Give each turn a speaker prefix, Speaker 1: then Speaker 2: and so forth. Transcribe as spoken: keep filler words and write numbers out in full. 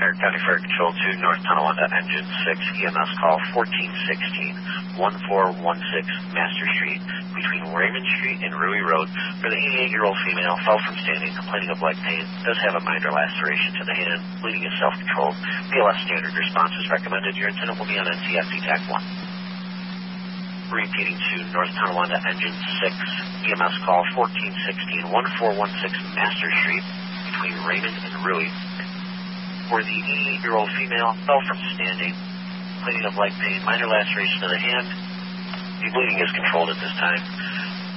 Speaker 1: Merritt County Fire Control to North Tonawanda, Engine six, E M S call fourteen sixteen, fourteen sixteen Master Street, between Raymond Street and Ruey Road, where the eighty-eight-year-old female fell from standing, complaining of leg pain, does have a minor laceration to the hand, bleeding is self-controlled. B L S standard response is recommended. Your incident will be on N C S C TAC one. Repeating to North Tonawanda, Engine six, E M S call fourteen sixteen, fourteen sixteen Master Street, between Raymond and Ruey, where the eighty-eight-year-old female fell from standing, complaining of leg pain, minor laceration to the hand. The bleeding is controlled at this time.